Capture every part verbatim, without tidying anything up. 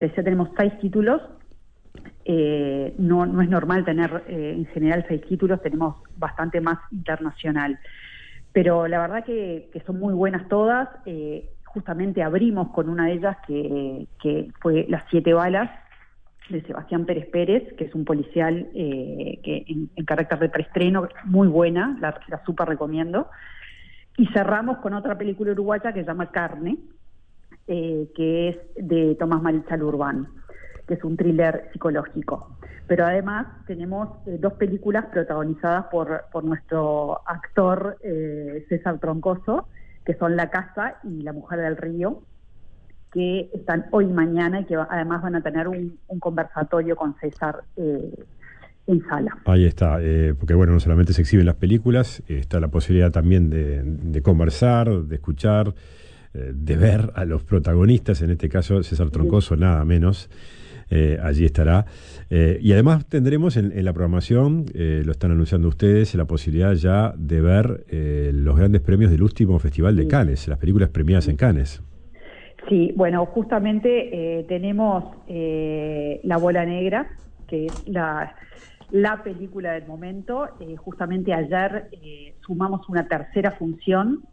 Ya tenemos seis títulos. Eh, no, no es normal tener eh, en general seis títulos, tenemos bastante más internacional. Pero la verdad que, que son muy buenas todas. Eh, justamente abrimos con una de ellas que, que fue Las Siete Balas, de Sebastián Pérez Pérez, que es un policial eh, que en, en carácter de preestreno, muy buena, la, la súper recomiendo. Y cerramos con otra película uruguaya que se llama Carne, eh, que es de Tomás Marichal Urbán, que es un thriller psicológico. Pero además tenemos eh, dos películas protagonizadas por, por nuestro actor eh, César Troncoso, que son La Casa y La Mujer del Río, que están hoy y mañana y que va, además van a tener un, un conversatorio con César eh, en sala. Ahí está, eh, porque bueno, no solamente se exhiben las películas, eh, está la posibilidad también de, de conversar, de escuchar, eh, de ver a los protagonistas, en este caso César Troncoso, sí. Nada menos. Eh, allí estará. Eh, y además tendremos en, en la programación, eh, lo están anunciando ustedes, la posibilidad ya de ver eh, los grandes premios del último Festival de sí. Cannes, las películas premiadas sí. en Cannes. Sí, bueno, justamente eh, tenemos eh, La Bola Negra, que es la, la película del momento. Eh, justamente ayer eh, sumamos una tercera función.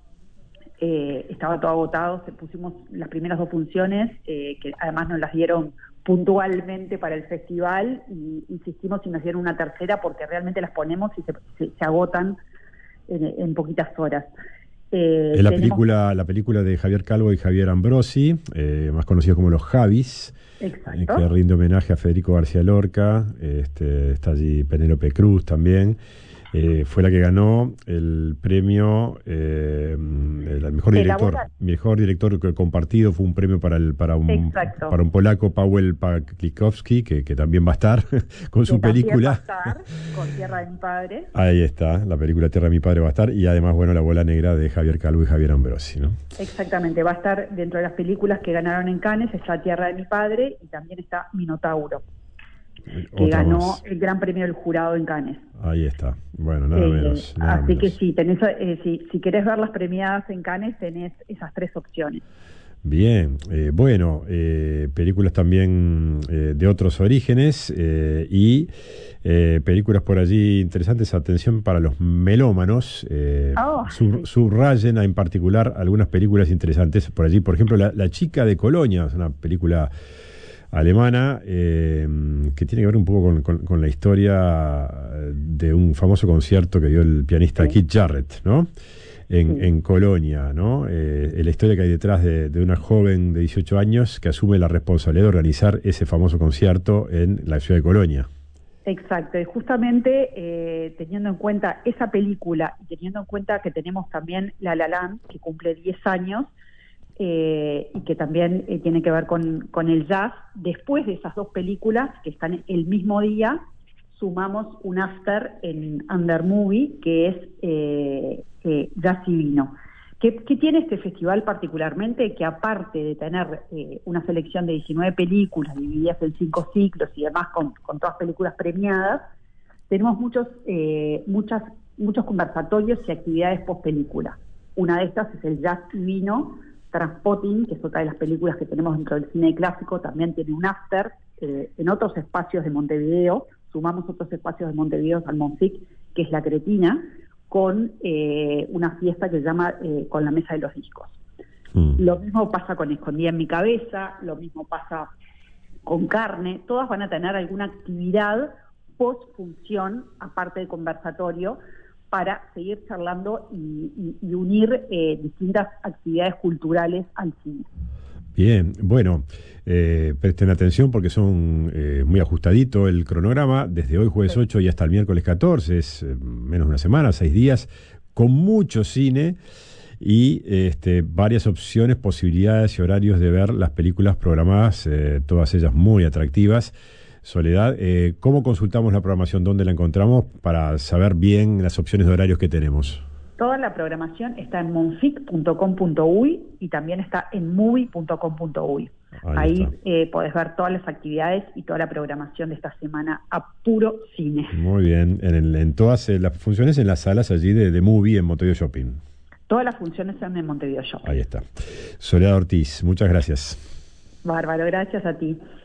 Eh, estaba todo agotado, se pusimos las primeras dos funciones, eh, que además nos las dieron puntualmente para el festival, y insistimos si nos dieron una tercera porque realmente las ponemos y se, se, se agotan en, en poquitas horas. Eh, es la tenemos... película la película de Javier Calvo y Javier Ambrosi, eh, más conocidos como los Javis. Exacto. Eh, que rinde homenaje a Federico García Lorca. Este, está allí Penélope Cruz también. Eh, fue la que ganó el premio eh, el mejor director Elabora. mejor director compartido. Fue un premio para el para un para un polaco, Paweł Pawlikowski, que, que también va a estar con que su película va a estar con Tierra de mi Padre. Ahí está, la película Tierra de mi Padre va a estar, y además bueno, La Bola Negra de Javier Calvo y Javier Ambrosi, ¿no? Exactamente, va a estar dentro de las películas que ganaron en Cannes. Está Tierra de mi Padre y también está Minotauro, que Otra ganó más. El Gran Premio del Jurado en Cannes. Ahí está, bueno, nada eh, menos. Nada así menos. que sí, tenés, eh, si, si querés ver las premiadas en Cannes, tenés esas tres opciones. Bien, eh, bueno, eh, películas también eh, de otros orígenes eh, y eh, películas por allí interesantes. Atención para los melómanos, eh, oh, sub, sí. subrayen en particular algunas películas interesantes por allí. Por ejemplo, La, La Chica de Colonia, es una película alemana eh, que tiene que ver un poco con, con, con la historia de un famoso concierto que dio el pianista sí. Keith Jarrett, ¿no? En, sí. en Colonia, ¿no? Eh, la historia que hay detrás de, de una joven de dieciocho años que asume la responsabilidad de organizar ese famoso concierto en la ciudad de Colonia. Exacto, y justamente eh, teniendo en cuenta esa película y teniendo en cuenta que tenemos también La La Land, que cumple diez años, Eh, y que también eh, tiene que ver con, con el jazz. Después de esas dos películas, que están el mismo día, sumamos un after en Under Movie, que es eh, eh, Jazz y Vino. ¿Qué, ¿Qué tiene este festival particularmente? Que aparte de tener eh, una selección de diecinueve películas divididas en cinco ciclos y demás, con, con todas películas premiadas, tenemos muchos, eh, muchas, muchos conversatorios y actividades post película. Una de estas es el Jazz y Vino. Transpotting, que es otra de las películas que tenemos dentro del cine clásico, también tiene un after eh, en otros espacios de Montevideo. Sumamos otros espacios de Montevideo al Monfic, que es La Cretina, con eh, una fiesta que se llama eh, Con la Mesa de los Discos. Mm. Lo mismo pasa con Escondida en mi Cabeza, lo mismo pasa con Carne. Todas van a tener alguna actividad post función, aparte del conversatorio, para seguir charlando y, y, y unir eh, distintas actividades culturales al cine. Bien, bueno, eh, presten atención porque son eh, muy ajustadito el cronograma, desde hoy jueves sí. ocho y hasta el miércoles catorce, es eh, menos de una semana, seis días, con mucho cine y este, varias opciones, posibilidades y horarios de ver las películas programadas, eh, todas ellas muy atractivas. Soledad, eh, ¿cómo consultamos la programación? ¿Dónde la encontramos para saber bien las opciones de horarios que tenemos? Toda la programación está en monfic punto com punto uy y también está en movie punto com punto uy. Ahí, Ahí eh, podés ver todas las actividades y toda la programación de esta semana a puro cine. Muy bien, en, el, en todas eh, las funciones en las salas allí de, de Movie en Montevideo Shopping. Todas las funciones son en Montevideo Shopping. Ahí está. Soledad Ortiz, muchas gracias. Bárbaro, gracias a ti.